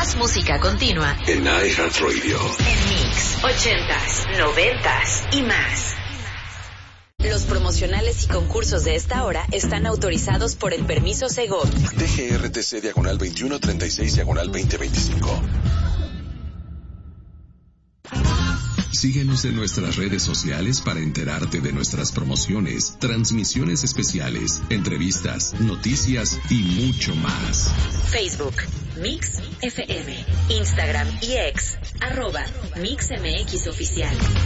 Más música continua en iHeartRadio. En Mix, 80s, 90s y más. Los promocionales y concursos de esta hora están autorizados por el permiso Segov. DGRTC /2136/2025. Síguenos en nuestras redes sociales para enterarte de nuestras promociones, transmisiones especiales, entrevistas, noticias y mucho más. Facebook, Mix FM, Instagram y X, @MixMX Oficial.